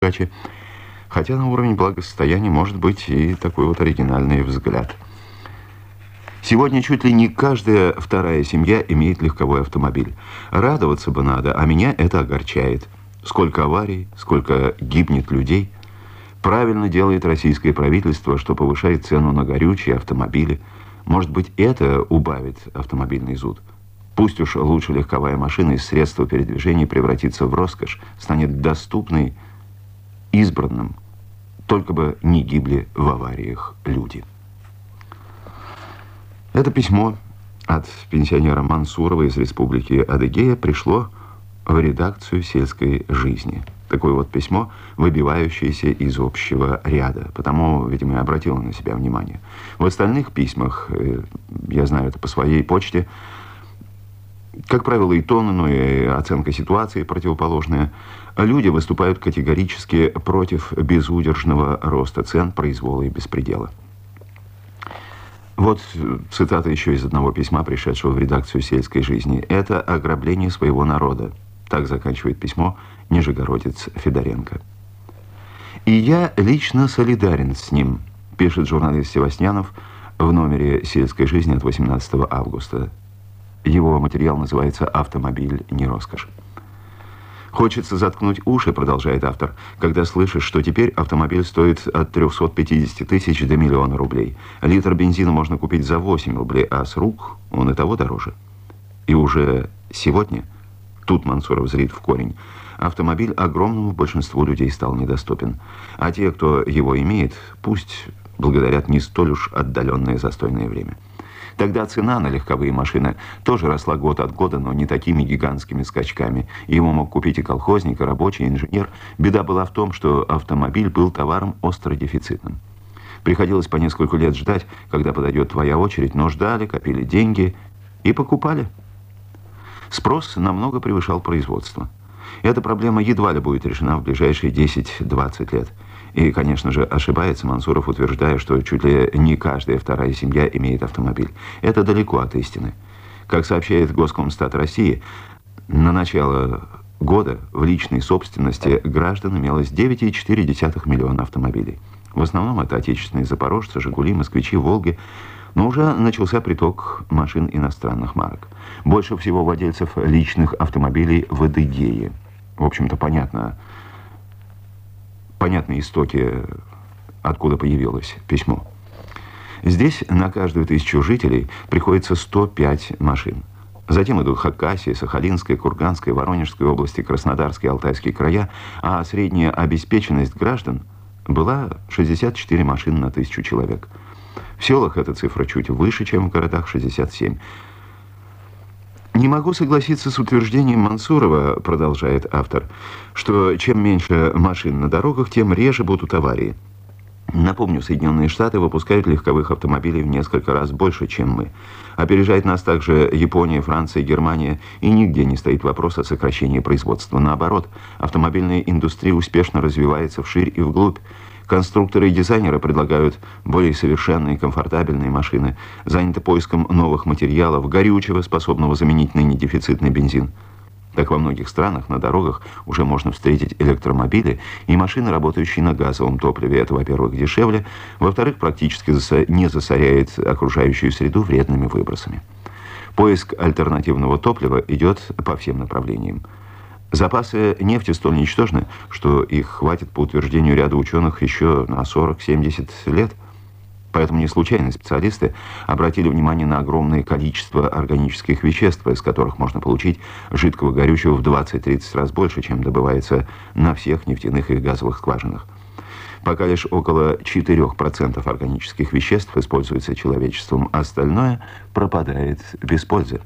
удачи, хотя на уровень благосостояния может быть и такой вот оригинальный взгляд. Сегодня чуть ли не каждая вторая семья имеет легковой автомобиль. Радоваться бы надо, а меня это огорчает. Сколько аварий, сколько гибнет людей. Правильно делает российское правительство, что повышает цену на горючие, автомобили. Может быть, это убавит автомобильный зуд. Пусть уж лучше легковая машина из средства передвижения превратится в роскошь, станет доступной избранным, только бы не гибли в авариях люди. Это письмо от пенсионера Мансурова из Республики Адыгея пришло в редакцию «Сельской жизни». Такое вот письмо, выбивающееся из общего ряда, потому, видимо, я обратил на себя внимание. В остальных письмах, я знаю это по своей почте, как правило, и тон, но и оценка ситуации противоположная. Люди выступают категорически против безудержного роста цен, произвола и беспредела. Вот цитата еще из одного письма, пришедшего в редакцию «Сельской жизни». «Это ограбление своего народа». Так заканчивает письмо нижегородец Федоренко. «И я лично солидарен с ним», пишет журналист Севастьянов в номере «Сельской жизни» от 18 августа. Его материал называется «Автомобиль не роскошь». «Хочется заткнуть уши», продолжает автор, «когда слышишь, что теперь автомобиль стоит от 350 тысяч до миллиона рублей. Литр бензина можно купить за 8 рублей, а с рук он и того дороже. И уже сегодня, тут Мансуров зрит в корень, автомобиль огромному большинству людей стал недоступен. А те, кто его имеет, пусть благодарят не столь уж отдаленное застойное время. Тогда цена на легковые машины тоже росла год от года, но не такими гигантскими скачками. Его мог купить и колхозник, и рабочий, и инженер. Беда была в том, что автомобиль был товаром остро дефицитным. Приходилось по несколько лет ждать, когда подойдет твоя очередь, но ждали, копили деньги и покупали. Спрос намного превышал производство. Эта проблема едва ли будет решена в ближайшие 10-20 лет. И, конечно же, ошибается Мансуров, утверждая, что чуть ли не каждая вторая семья имеет автомобиль. Это далеко от истины. Как сообщает Госкомстат России, на начало года в личной собственности граждан имелось 9,4 миллиона автомобилей. В основном это отечественные «Запорожцы», «Жигули», «Москвичи», «Волги». Но уже начался приток машин иностранных марок. Больше всего владельцев личных автомобилей в Адыгее. В общем-то, понятны истоки, откуда появилось письмо. Здесь на каждую 1000 жителей приходится 105 машин. Затем идут Хакасия, Сахалинская, Курганская, Воронежская области, Краснодарский, Алтайский края, а средняя обеспеченность граждан была 64 машины на 1000 человек. В селах эта цифра чуть выше, чем в городах, 67. «Не могу согласиться с утверждением Мансурова, — продолжает автор, — что чем меньше машин на дорогах, тем реже будут аварии. Напомню, Соединенные Штаты выпускают легковых автомобилей в несколько раз больше, чем мы. Опережает нас также Япония, Франция, Германия, и нигде не стоит вопрос о сокращении производства. Наоборот, автомобильная индустрия успешно развивается вширь и вглубь. Конструкторы и дизайнеры предлагают более совершенные и комфортабельные машины, заняты поиском новых материалов, горючего, способного заменить ныне дефицитный бензин. Так во многих странах на дорогах уже можно встретить электромобили и машины, работающие на газовом топливе. Это, во-первых, дешевле, во-вторых, практически не засоряет окружающую среду вредными выбросами. Поиск альтернативного топлива идет по всем направлениям. Запасы нефти столь ничтожны, что их хватит, по утверждению ряда ученых, еще на 40-70 лет. Поэтому не случайно специалисты обратили внимание на огромное количество органических веществ, из которых можно получить жидкого горючего в 20-30 раз больше, чем добывается на всех нефтяных и газовых скважинах. Пока лишь около 4% органических веществ используется человечеством, остальное пропадает без пользы.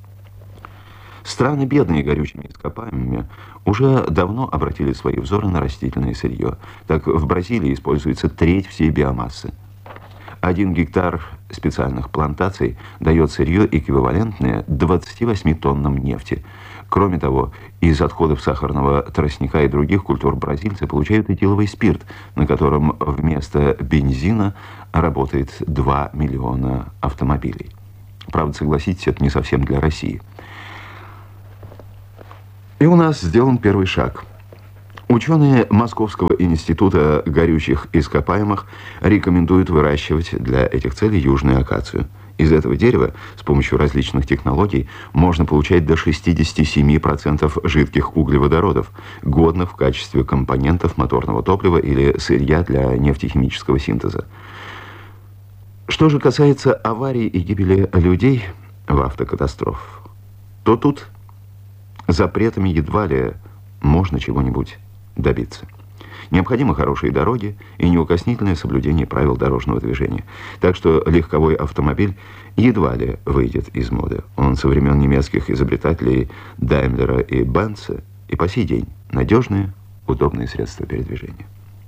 Страны, бедные горючими ископаемыми, уже давно обратили свои взоры на растительное сырье. Так в Бразилии используется треть всей биомассы. 1 гектар специальных плантаций дает сырье, эквивалентное 28 тоннам нефти. Кроме того, из отходов сахарного тростника и других культур бразильцы получают этиловый спирт, на котором вместо бензина работает 2 миллиона автомобилей. Правда, согласитесь, это не совсем для России. И у нас сделан первый шаг. Ученые Московского института горючих ископаемых рекомендуют выращивать для этих целей южную акацию. Из этого дерева с помощью различных технологий можно получать до 67% жидких углеводородов, годных в качестве компонентов моторного топлива или сырья для нефтехимического синтеза. Что же касается аварий и гибели людей в автокатастрофах, то тут запретами едва ли можно чего-нибудь добиться. Необходимы хорошие дороги и неукоснительное соблюдение правил дорожного движения. Так что легковой автомобиль едва ли выйдет из моды. Он со времен немецких изобретателей Даймлера и Бенца и по сей день надежные, удобные средства передвижения.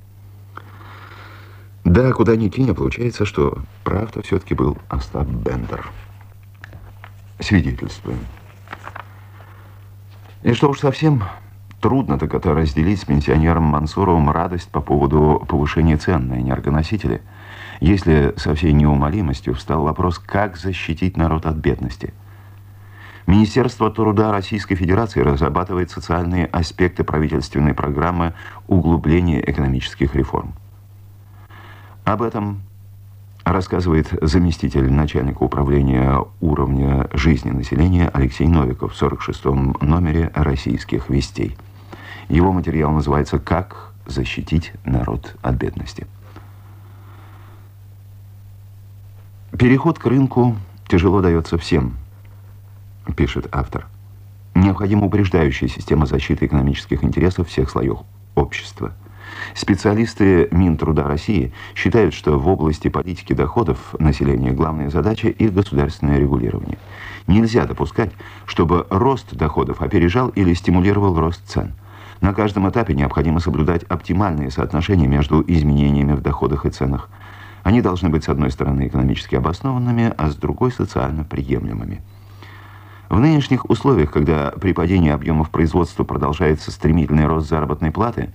Да, куда ни кинь, получается, что прав-то все-таки был Остап Бендер. Свидетельствуем. И что уж совсем трудно так это разделить с пенсионером Мансуровым радость по поводу повышения цен на энергоносители, если со всей неумолимостью встал вопрос, как защитить народ от бедности. Министерство труда Российской Федерации разрабатывает социальные аспекты правительственной программы углубления экономических реформ. Об этом рассказывает заместитель начальника управления уровня жизни населения Алексей Новиков в 46-м номере «Российских вестей». Его материал называется «Как защитить народ от бедности». Переход к рынку тяжело дается всем, пишет автор. Необходима упреждающая система защиты экономических интересов всех слоев общества. Специалисты Минтруда России считают, что в области политики доходов населения главная задача их государственное регулирование. Нельзя допускать, чтобы рост доходов опережал или стимулировал рост цен. На каждом этапе необходимо соблюдать оптимальные соотношения между изменениями в доходах и ценах. Они должны быть, с одной стороны, экономически обоснованными, а с другой – социально приемлемыми. В нынешних условиях, когда при падении объемов производства продолжается стремительный рост заработной платы,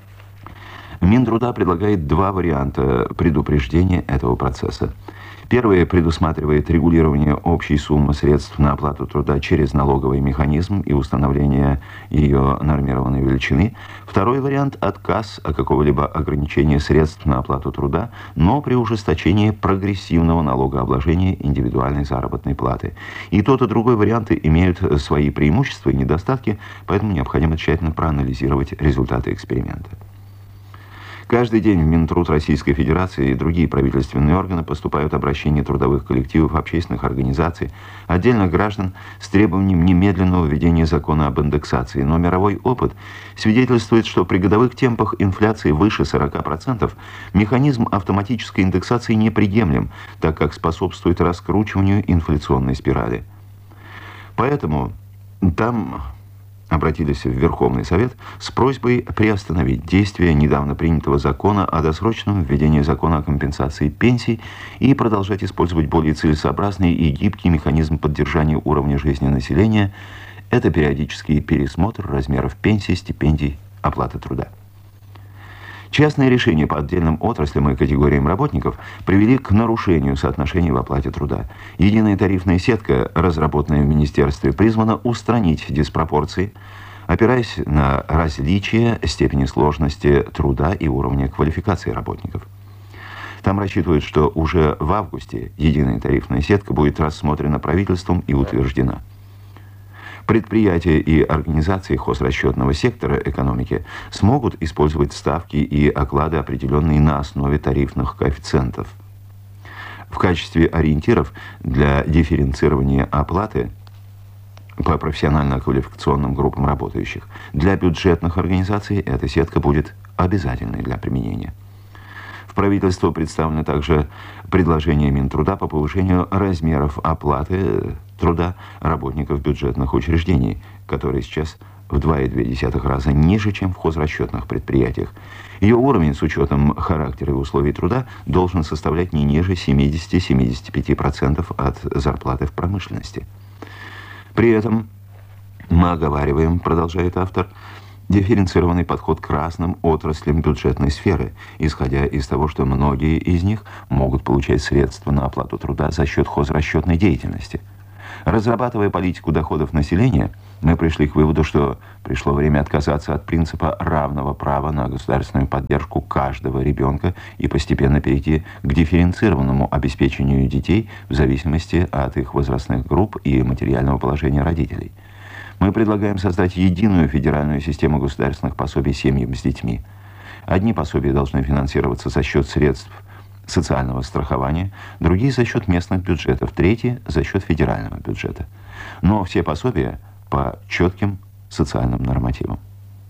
Минтруда предлагает два варианта предупреждения этого процесса. Первый предусматривает регулирование общей суммы средств на оплату труда через налоговый механизм и установление ее нормированной величины. Второй вариант – отказ от какого-либо ограничения средств на оплату труда, но при ужесточении прогрессивного налогообложения индивидуальной заработной платы. И тот, и другой варианты имеют свои преимущества и недостатки, поэтому необходимо тщательно проанализировать результаты эксперимента. Каждый день в Минтруд Российской Федерации и другие правительственные органы поступают обращения трудовых коллективов, общественных организаций, отдельных граждан с требованием немедленного введения закона об индексации. Но мировой опыт свидетельствует, что при годовых темпах инфляции выше 40% механизм автоматической индексации неприемлем, так как способствует раскручиванию инфляционной спирали. Поэтому там обратились в Верховный Совет с просьбой приостановить действие недавно принятого закона о досрочном введении закона о компенсации пенсий и продолжать использовать более целесообразный и гибкий механизм поддержания уровня жизни населения. Это периодический пересмотр размеров пенсий, стипендий, оплаты труда. Частные решения по отдельным отраслям и категориям работников привели к нарушению соотношений в оплате труда. Единая тарифная сетка, разработанная в Министерстве, призвана устранить диспропорции, опираясь на различия степени сложности труда и уровня квалификации работников. Там рассчитывают, что уже в августе единая тарифная сетка будет рассмотрена правительством и утверждена. Предприятия и организации хозрасчетного сектора экономики смогут использовать ставки и оклады, определенные на основе тарифных коэффициентов. В качестве ориентиров для дифференцирования оплаты по профессионально-квалификационным группам работающих для бюджетных организаций эта сетка будет обязательной для применения. В правительство представлено также предложение Минтруда по повышению размеров оплаты труда работников бюджетных учреждений, которые сейчас в 2,2 раза ниже, чем в хозрасчетных предприятиях. Ее уровень с учетом характера и условий труда должен составлять не ниже 70-75% от зарплаты в промышленности. При этом мы оговариваем, продолжает автор, дифференцированный подход к разным отраслям бюджетной сферы, исходя из того, что многие из них могут получать средства на оплату труда за счет хозрасчетной деятельности. Разрабатывая политику доходов населения, Мы пришли к выводу, что пришло время отказаться от принципа равного права на государственную поддержку каждого ребенка и постепенно перейти к дифференцированному обеспечению детей в зависимости от их возрастных групп и материального положения родителей. Мы предлагаем создать единую федеральную систему государственных пособий семьям с детьми. Одни пособия должны финансироваться за счет средств социального страхования, другие за счет местных бюджетов, третьи за счет федерального бюджета. Но все пособия по четким социальным нормативам.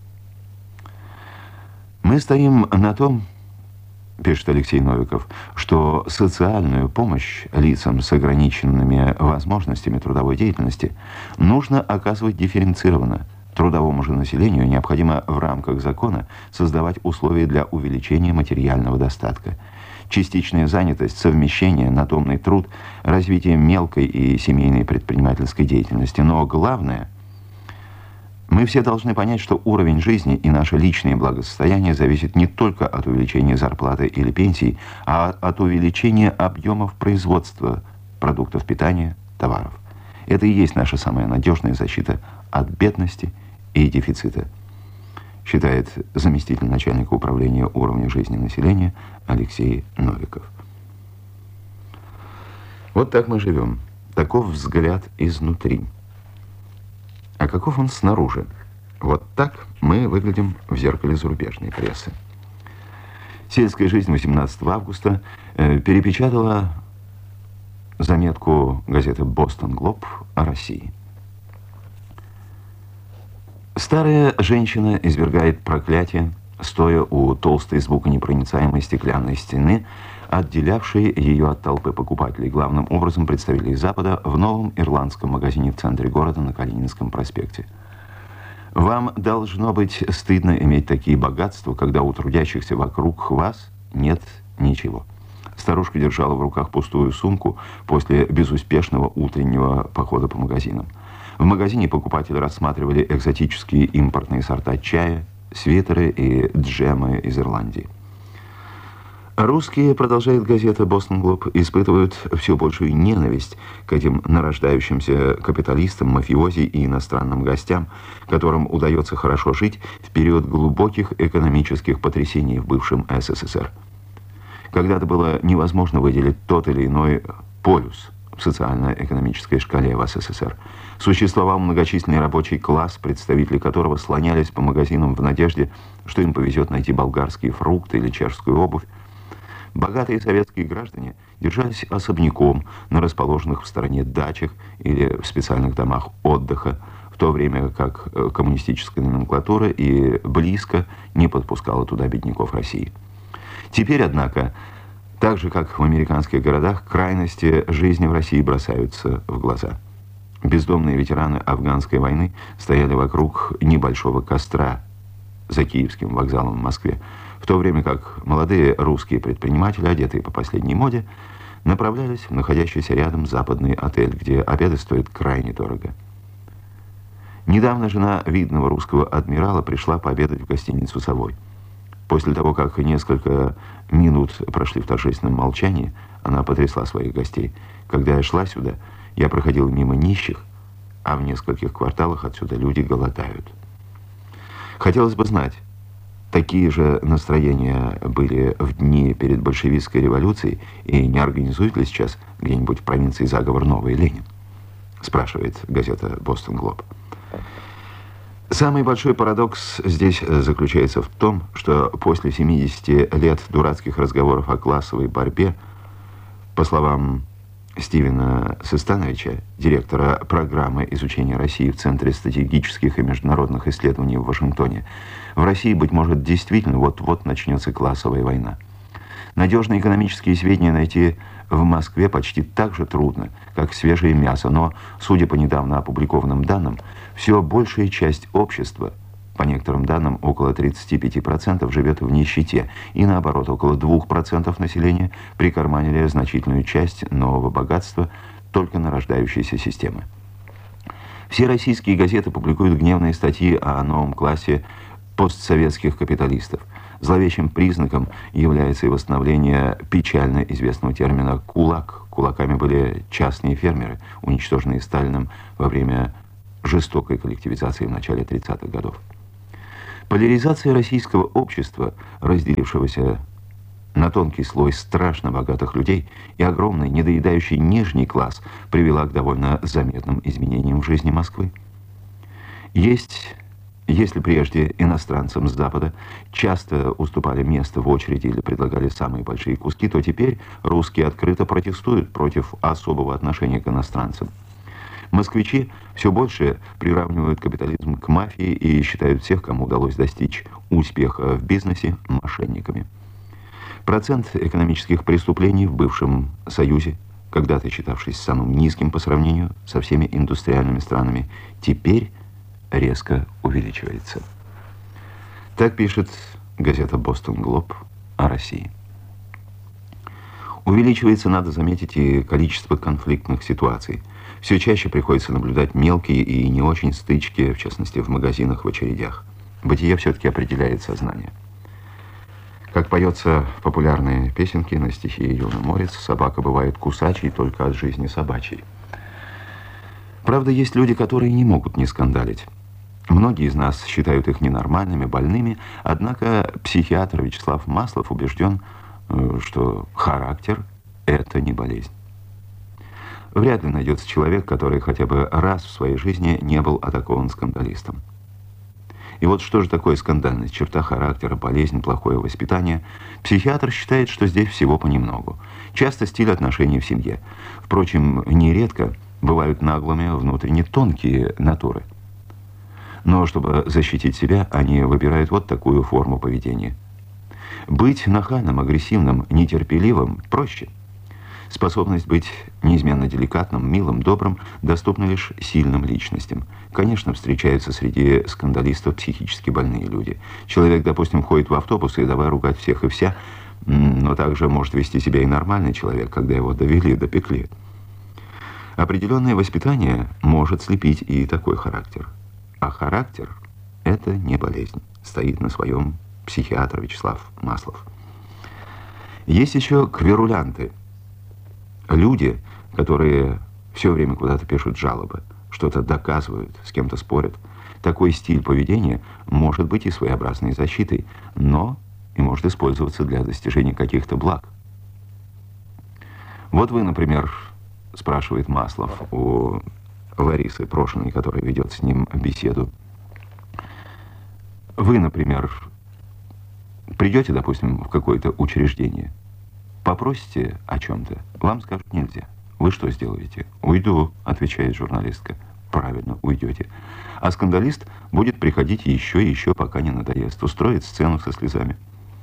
Мы стоим на том, пишет Алексей Новиков, что социальную помощь лицам с ограниченными возможностями трудовой деятельности нужно оказывать дифференцированно. Трудовому же населению необходимо в рамках закона создавать условия для увеличения материального достатка. Частичная занятость, совмещение, надомный труд, развитие мелкой и семейной предпринимательской деятельности. Но главное, мы все должны понять, что уровень жизни и наше личное благосостояние зависит не только от увеличения зарплаты или пенсии, а от увеличения объемов производства продуктов питания, товаров. Это и есть наша самая надежная защита от бедности и дефицита, считает заместитель начальника управления уровня жизни населения Алексей Новиков. Вот так мы живем. Таков взгляд изнутри. А каков он снаружи? Вот так мы выглядим в зеркале зарубежной прессы. Сельская жизнь 18 августа перепечатала заметку газеты «Бостон Глоб» о России. Старая женщина извергает проклятие, стоя у толстой звуконепроницаемой стеклянной стены, отделявшей ее от толпы покупателей, главным образом представителей Запада, в новом ирландском магазине в центре города на Калининском проспекте. Вам должно быть стыдно иметь такие богатства, когда у трудящихся вокруг вас нет ничего. Старушка держала в руках пустую сумку после безуспешного утреннего похода по магазинам. В магазине покупатели рассматривали экзотические импортные сорта чая, свитеры и джемы из Ирландии. Русские, продолжает газета «Бостон Глоб», испытывают все большую ненависть к этим нарождающимся капиталистам, мафиози и иностранным гостям, которым удается хорошо жить в период глубоких экономических потрясений в бывшем СССР. Когда-то было невозможно выделить тот или иной полюс в социально-экономической шкале в СССР. Существовал многочисленный рабочий класс, представители которого слонялись по магазинам в надежде, что им повезет найти болгарские фрукты или чешскую обувь. Богатые советские граждане держались особняком на расположенных в стороне дачах или в специальных домах отдыха, в то время как коммунистическая номенклатура и близко не подпускала туда бедняков России. Теперь, однако, так же, как в американских городах, крайности жизни в России бросаются в глаза. Бездомные ветераны афганской войны стояли вокруг небольшого костра за Киевским вокзалом в Москве, в то время как молодые русские предприниматели, одетые по последней моде, направлялись в находящийся рядом западный отель, где обеды стоят крайне дорого. Недавно жена видного русского адмирала пришла пообедать в гостиницу «Совой». После того, как несколько минут прошли в торжественном молчании, она потрясла своих гостей. «Когда я шла сюда, я проходила мимо нищих, а в нескольких кварталах отсюда люди голодают». Хотелось бы знать, такие же настроения были в дни перед большевистской революцией, и не организует ли сейчас где-нибудь в провинции заговор «Новый Ленин?» спрашивает газета «Бостон Глоб». Самый большой парадокс здесь заключается в том, что после 70 лет дурацких разговоров о классовой борьбе, по словам Стивена Сыстановича, директора программы изучения России в Центре стратегических и международных исследований в Вашингтоне, в России, быть может, действительно вот-вот начнется классовая война. Надежные экономические сведения найти в Москве почти так же трудно, как свежее мясо, но, судя по недавно опубликованным данным, все большая часть общества, по некоторым данным, около 35% живет в нищете, и наоборот, около 2% населения прикарманили значительную часть нового богатства только на рождающейся системы. Все российские газеты публикуют гневные статьи о новом классе постсоветских капиталистов. Зловещим признаком является и восстановление печально известного термина «кулак». Кулаками были частные фермеры, уничтоженные Сталиным во время жестокой коллективизации в начале 30-х годов. Поляризация российского общества, разделившегося на тонкий слой страшно богатых людей и огромный недоедающий нижний класс, привела к довольно заметным изменениям в жизни Москвы. Если прежде иностранцам с Запада часто уступали место в очереди или предлагали самые большие куски, то теперь русские открыто протестуют против особого отношения к иностранцам. Москвичи все больше приравнивают капитализм к мафии и считают всех, кому удалось достичь успеха в бизнесе, мошенниками. Процент экономических преступлений в бывшем Союзе, когда-то считавшись самым низким по сравнению со всеми индустриальными странами, теперь резко увеличивается. Так пишет газета «Бостон Глоб» о России. Увеличивается, надо заметить, и количество конфликтных ситуаций. Все чаще приходится наблюдать мелкие и не очень стычки, в частности, в магазинах, в очередях. Бытие все-таки определяет сознание. Как поется в популярной песенке на стихи Юны Морец, собака бывает кусачей только от жизни собачьей. Правда, есть люди, которые не могут не скандалить. Многие из нас считают их ненормальными, больными, однако психиатр Вячеслав Маслов убежден, что характер – это не болезнь. Вряд ли найдется человек, который хотя бы раз в своей жизни не был атакован скандалистом. И вот что же такое скандальность? Черта характера, болезнь, плохое воспитание. Психиатр считает, что здесь всего понемногу. Часто стиль отношений в семье. Впрочем, нередко бывают наглыми, внутренне тонкие натуры. Но чтобы защитить себя, они выбирают вот такую форму поведения. Быть нахальным, агрессивным, нетерпеливым проще. Способность быть неизменно деликатным, милым, добрым доступна лишь сильным личностям. Конечно, встречаются среди скандалистов психически больные люди. Человек, допустим, ходит в автобус и давай ругать всех и вся, но также может вести себя и нормальный человек, когда его довели, допекли. Определенное воспитание может слепить и такой характер. А характер – это не болезнь. Стоит на своем психиатр Вячеслав Маслов. Есть еще кверулянты. Люди, которые все время куда-то пишут жалобы, что-то доказывают, с кем-то спорят. Такой стиль поведения может быть и своеобразной защитой, но и может использоваться для достижения каких-то благ. Вот вы, например, спрашивает Маслов у Ларисы Прошиной, которая ведет с ним беседу. Вы, например, придете, допустим, в какое-то учреждение, попросите о чем-то, вам скажут нельзя. Вы что сделаете? Уйду, отвечает журналистка. Правильно, уйдете. А скандалист будет приходить еще и еще, пока не надоест. Устроит сцену со слезами.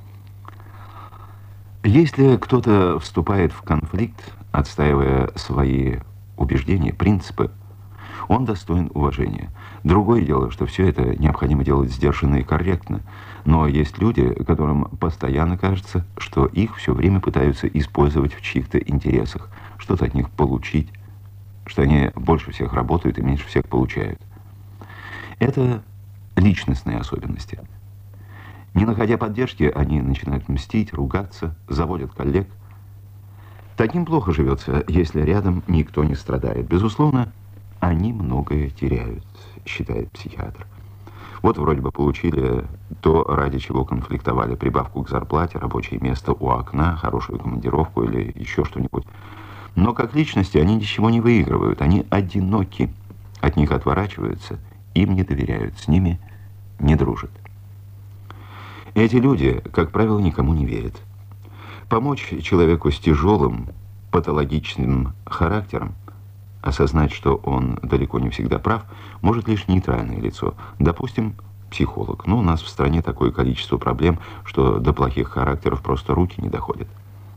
Если кто-то вступает в конфликт, отстаивая свои убеждения, принципы, он достоин уважения. Другое дело, что все это необходимо делать сдержанно и корректно. Но есть люди, которым постоянно кажется, что их все время пытаются использовать в чьих-то интересах, что-то от них получить, что они больше всех работают и меньше всех получают. Это личностные особенности. Не находя поддержки, они начинают мстить, ругаться, заводят коллег. Таким плохо живется, если рядом никто не страдает. Безусловно, они многое теряют, считает психиатр. Вот вроде бы получили то, ради чего конфликтовали: прибавку к зарплате, рабочее место у окна, хорошую командировку или еще что-нибудь. Но как личности они ничего не выигрывают, они одиноки, от них отворачиваются, им не доверяют, с ними не дружат. Эти люди, как правило, никому не верят. Помочь человеку с тяжелым, патологичным характером, осознать, что он далеко не всегда прав, может лишь нейтральное лицо. Допустим, психолог. Но у нас в стране такое количество проблем, что до плохих характеров просто руки не доходят.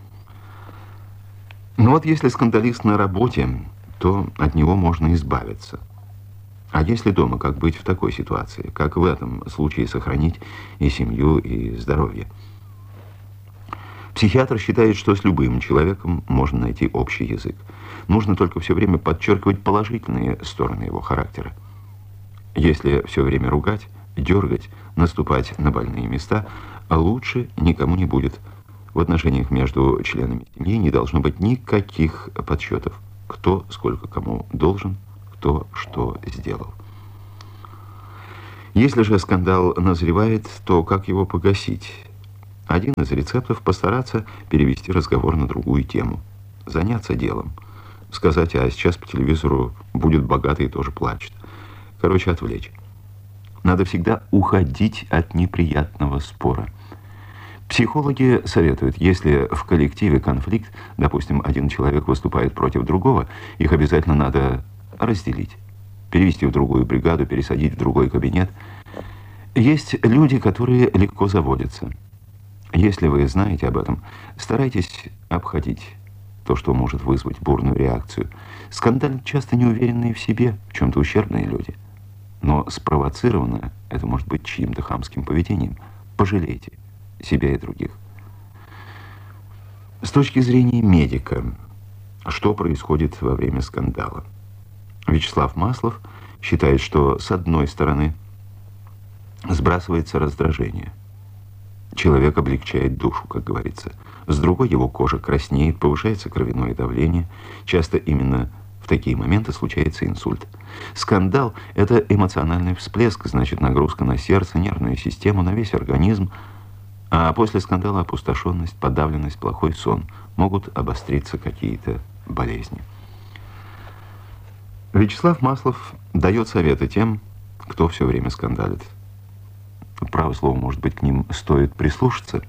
Но вот если скандалист на работе, то от него можно избавиться. А если дома, как быть в такой ситуации? Как в этом случае сохранить и семью, и здоровье? Психиатр считает, что с любым человеком можно найти общий язык. Нужно только все время подчеркивать положительные стороны его характера. Если все время ругать, дергать, наступать на больные места, лучше никому не будет. В отношениях между членами семьи не должно быть никаких подсчетов. Кто сколько кому должен, кто что сделал. Если же скандал назревает, то как его погасить? Один из рецептов – постараться перевести разговор на другую тему. Заняться делом. Сказать, а сейчас по телевизору будет богатый и тоже плачет. Короче, отвлечь. Надо всегда уходить от неприятного спора. Психологи советуют, если в коллективе конфликт, допустим, один человек выступает против другого, их обязательно надо разделить. Перевести в другую бригаду, пересадить в другой кабинет. Есть люди, которые легко заводятся. Если вы знаете об этом, старайтесь обходить то, что может вызвать бурную реакцию. Скандально часто неуверенные в себе, в чем-то ущербные люди. Но спровоцировано это может быть чьим-то хамским поведением. Пожалейте себя и других. С точки зрения медика, что происходит во время скандала? Вячеслав Маслов считает, что с одной стороны сбрасывается раздражение. Человек облегчает душу, как говорится. С другой его кожа краснеет, повышается кровяное давление. Часто именно в такие моменты случается инсульт. Скандал – это эмоциональный всплеск, значит, нагрузка на сердце, нервную систему, на весь организм. А после скандала опустошенность, подавленность, плохой сон. Могут обостриться какие-то болезни. Вячеслав Маслов дает советы тем, кто все время скандалит. Право слово, может быть, к ним стоит прислушаться.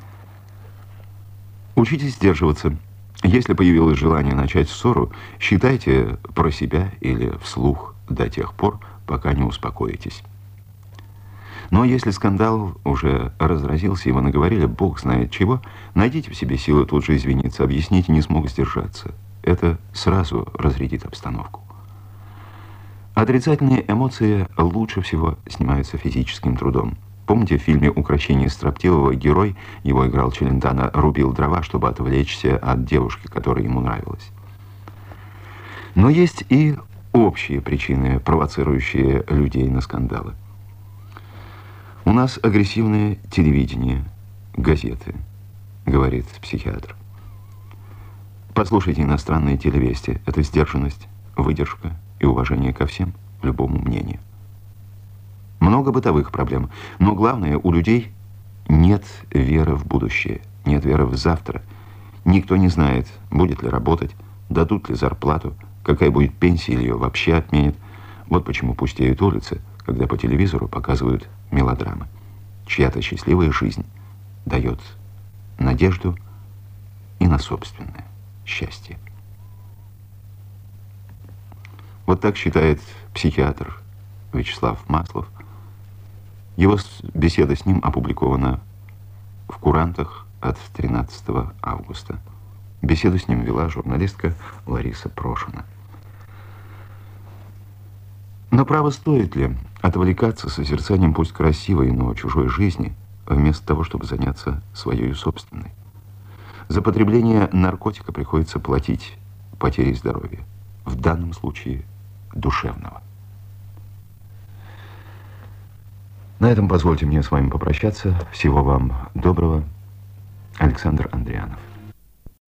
Учитесь сдерживаться. Если появилось желание начать ссору, считайте про себя или вслух до тех пор, пока не успокоитесь. Но если скандал уже разразился, и вы наговорили, бог знает чего, найдите в себе силы тут же извиниться, объясните, не смог сдержаться. Это сразу разрядит обстановку. Отрицательные эмоции лучше всего снимаются физическим трудом. Помните, в фильме «Укрощение строптивого» герой, его играл Челентано, рубил дрова, чтобы отвлечься от девушки, которая ему нравилась. Но есть и общие причины, провоцирующие людей на скандалы. У нас агрессивное телевидение, газеты, говорит психиатр. Послушайте иностранные телевести. Это сдержанность, выдержка и уважение ко всем, любому мнению. Много бытовых проблем, но главное, у людей нет веры в будущее, нет веры в завтра. Никто не знает, будет ли работать, дадут ли зарплату, какая будет пенсия, или ее вообще отменят. Вот почему пустеют улицы, когда по телевизору показывают мелодрамы. Чья-то счастливая жизнь дает надежду и на собственное счастье. Вот так считает психиатр Вячеслав Маслов. Его беседа с ним опубликована в «Курантах» от 13 августа. Беседу с ним вела журналистка Лариса Прошина. Но право, стоит ли отвлекаться созерцанием пусть красивой, но чужой жизни, вместо того, чтобы заняться своей собственной? За потребление наркотика приходится платить потерей здоровья. В данном случае душевного. На этом позвольте мне с вами попрощаться. Всего вам доброго. Александр Андрианов.